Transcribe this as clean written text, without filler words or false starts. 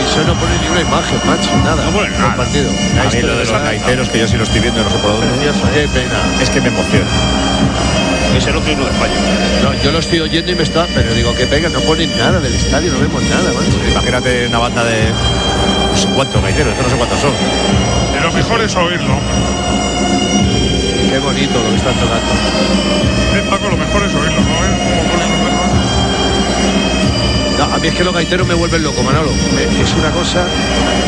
Eso no pone ni una imagen, macho, nada. No pone nada. Partido. A mí lo de los gaiteros, que yo sí lo estoy viendo, no sé por dónde. Qué pena. Es que me emociona. Es el otro himno de España. No, yo lo estoy oyendo y me está. Pero digo, qué pena, no ponen nada del estadio, no vemos nada, macho. Imagínate una banda de no sé cuántos gaiteros, que no sé cuántos son. Y lo mejor es oírlo. Qué bonito lo que están tocando. Paco, lo mejor es oírlo, ¿no? Es como ponen los demás. No, a mí es que los gaiteros me vuelven loco, Manolo. Es una cosa.